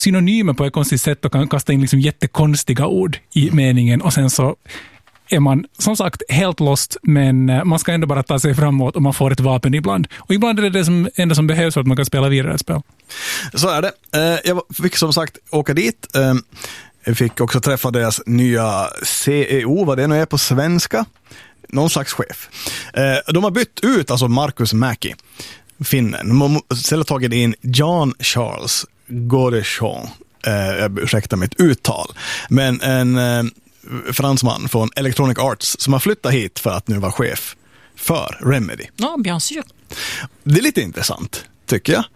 synonymer på ett konstigt sätt och kan kasta in liksom jättekonstiga ord i meningen, och sen så är man som sagt helt lost, men man ska ändå bara ta sig framåt och man får ett vapen ibland. Och ibland är det enda som behövs för att man kan spela vidare ett spel. Så är det. Jag fick som sagt åka dit. Jag fick också träffa deras nya CEO, vad det nu är på svenska. Någon slags chef. De har bytt ut alltså Markus Mäki, finnen. De har istället tagit in Jean Charles Godeschon. Ursäkta mitt uttal. Men en fransman från Electronic Arts som har flyttat hit för att nu vara chef för Remedy. Ja, bien sûr. Det är lite intressant, tycker jag.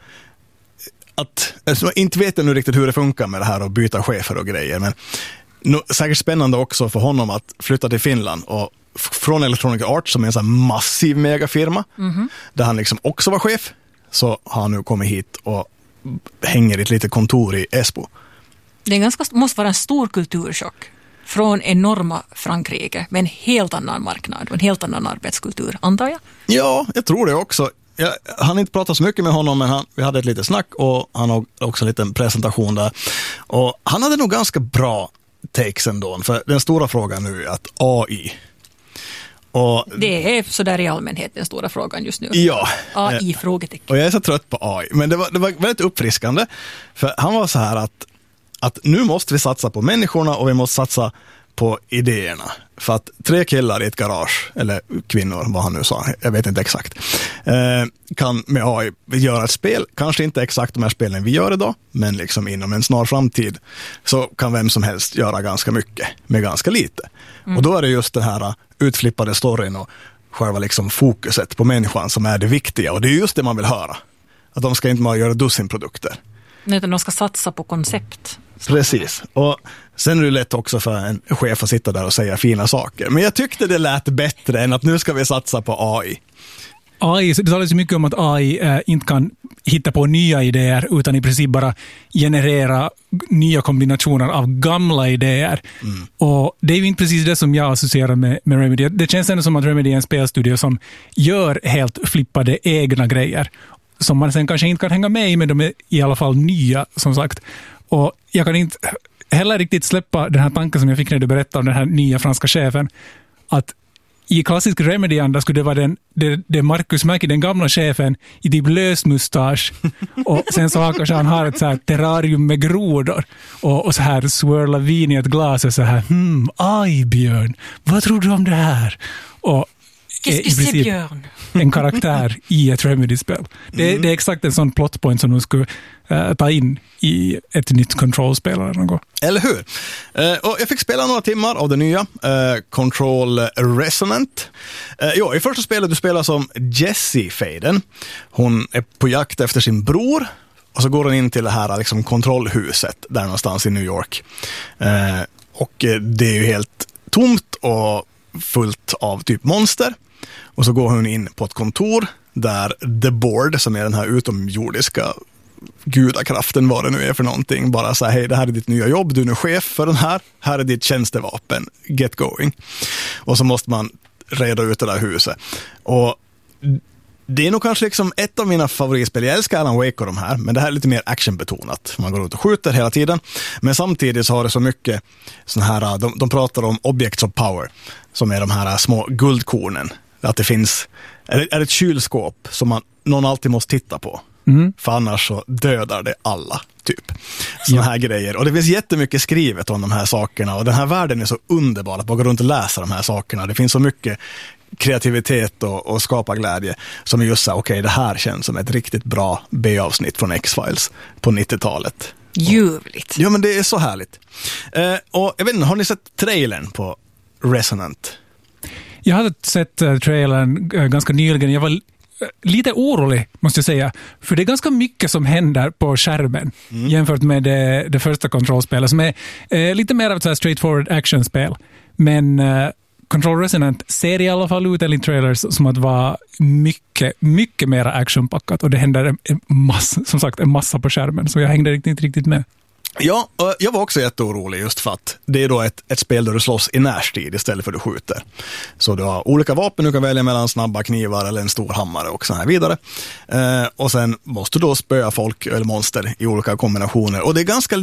Alltså, inte vet jag nu riktigt hur det funkar med det här att byta chefer och grejer, men säkert spännande också för honom att flytta till Finland och från Electronic Arts som är en sån här massiv megafirma där han liksom också var chef, så har han nu kommit hit och hänger i ett litet kontor i Esbo. Det måste vara en stor kulturchock från enorma Frankrike med en helt annan marknad och en helt annan arbetskultur, antar jag? Ja, jag tror det också. Jag hann inte prata så mycket med honom, men vi hade ett litet snack och han har också en liten presentation där. Och han hade nog ganska bra takes ändå, för den stora frågan nu är att AI. Och det är så där i allmänhet den stora frågan just nu. Ja. AI-frågetecken. Och jag är så trött på AI, men det var väldigt uppfriskande, för han var så här att nu måste vi satsa på människorna och vi måste satsa på idéerna. För att 3 killar i ett garage, eller kvinnor, vad han nu sa, jag vet inte exakt, kan med AI göra ett spel, kanske inte exakt de här spelen vi gör idag, men liksom inom en snar framtid så kan vem som helst göra ganska mycket med ganska lite. Och då är det just den här utflippade storyn och själva liksom fokuset på människan som är det viktiga, och det är just det man vill höra. Att de ska inte bara göra dussinprodukter. Nej, utan de ska satsa på koncept. Precis. Och sen är det lätt också för en chef att sitta där och säga fina saker. Men jag tyckte det lät bättre än att nu ska vi satsa på AI. Det talas ju mycket om att AI inte kan hitta på nya idéer utan i princip bara generera nya kombinationer av gamla idéer. Och det är ju inte precis det som jag associerar med Remedy. Det känns ändå som att Remedy är en spelstudio som gör helt flippade egna grejer som man sen kanske inte kan hänga med i, men de är i alla fall nya, som sagt. Och jag kan inte heller riktigt släppa den här tanken som jag fick när du berättade om den här nya franska chefen, att i klassisk Remedy-anda skulle det vara det Markus Mäki, den gamla chefen, i typ lös mustasch, och sen så kanske han har ett så här terrarium med grodor och så här swirla vin i ett glas och så här, aj Björn, vad tror du om det här? Och i princip en karaktär i ett Remedy-spel. Det är exakt en sån plotpoint som de skulle ta in i ett nytt Control-spel eller något. Eller hur? Och jag fick spela några timmar av det nya Control Resonant. I första spelet du spelar som Jessie Faden. Hon är på jakt efter sin bror, och så går hon in till det här liksom kontrollhuset där någonstans i New York. Och det är ju helt tomt och fullt av typ monster. Och så går hon in på ett kontor där The Board, som är den här utomjordiska gudakraften, vad det nu är för någonting, bara säger, hej, det här är ditt nya jobb, du är nu chef för den här är ditt tjänstevapen, get going. Och så måste man reda ut det där huset. Och det är nog kanske liksom ett av mina favoritspel. Jag älskar Alan Wake och de här, men det här är lite mer actionbetonat. Man går ut och skjuter hela tiden, men samtidigt så har det så mycket sån här, de pratar om objects of power, som är de här små guldkornen. Att det finns är ett kylskåp som någon alltid måste titta på. För annars så dödar det alla, typ. Såna här grejer. Och det finns jättemycket skrivet om de här sakerna. Och den här världen är så underbar att bara gå runt och läsa de här sakerna. Det finns så mycket kreativitet och skapa glädje som är just så, okej, det här känns som ett riktigt bra B-avsnitt från X-Files på 90-talet. Ljuvligt. Ja, men det är så härligt. Och jag vet inte, har ni sett trailern på Resonant? Jag hade sett trailern ganska nyligen. Jag var lite orolig, måste jag säga. För det är ganska mycket som händer på skärmen jämfört med det första kontrollspelet, som är lite mer av ett så här straightforward actionspel. Men Control Resonant ser i alla fall ut enligt trailers som att vara mycket, mycket mer actionpackat. Och det händer en massa på skärmen. Så jag hängde riktigt med. Ja, jag var också jätteorolig just för att det är då ett spel där du slåss i närstid istället för att du skjuter. Så du har olika vapen, du kan välja mellan snabba knivar eller en stor hammare och så här vidare. Och sen måste du då spöa folk eller monster i olika kombinationer. Och det är ganska